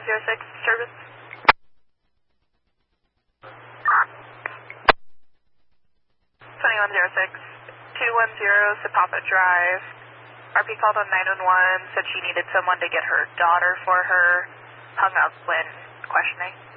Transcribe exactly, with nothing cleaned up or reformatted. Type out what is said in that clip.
one zero six, service. twenty-one oh six, two one zero Sapapa Drive. R P called on nine one one, said she needed someone to get her daughter for her. Hung up when questioning.